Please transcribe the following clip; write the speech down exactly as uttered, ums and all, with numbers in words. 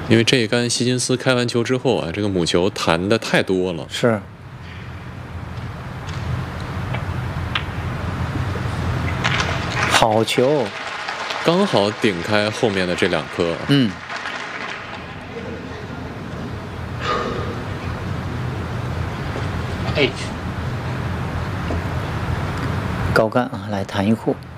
因为这一杆希金斯开完球之后啊，这个母球弹的太多了。 是。好球， 刚好顶开后面的这两颗。 嗯。H。高杆啊，来弹一库。